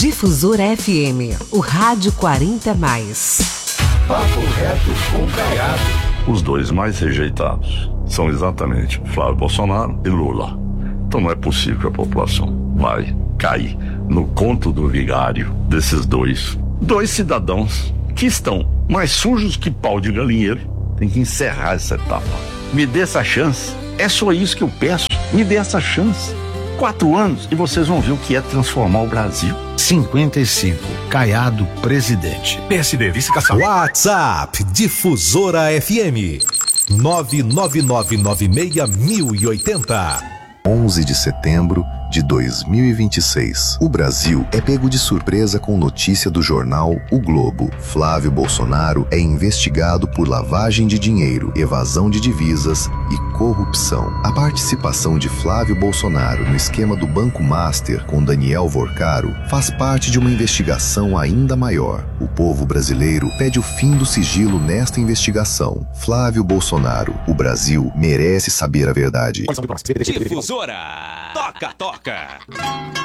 Difusora FM, o rádio 40+. Papo reto com Caiado. Os dois mais rejeitados são exatamente Flávio Bolsonaro e Lula. Então não é possível que a população vai cair no conto do vigário desses dois cidadãos que estão mais sujos que pau de galinheiro. Tem que encerrar essa etapa. Me dê essa chance. É só isso que eu peço. Me dê essa chance. 4 anos e vocês vão ver o que é transformar o Brasil. 55. Caiado, presidente. PSD, vice-caçado. WhatsApp Difusora FM 999961080. 11 de setembro de 2026. O Brasil é pego de surpresa com notícia do jornal O Globo. Flávio Bolsonaro é investigado por lavagem de dinheiro, evasão de divisas e corrupção. A participação de Flávio Bolsonaro no esquema do Banco Master com Daniel Vorcaro faz parte de uma investigação ainda maior. O povo brasileiro pede o fim do sigilo nesta investigação. Flávio Bolsonaro, o Brasil merece saber a verdade. Difusora. Toca.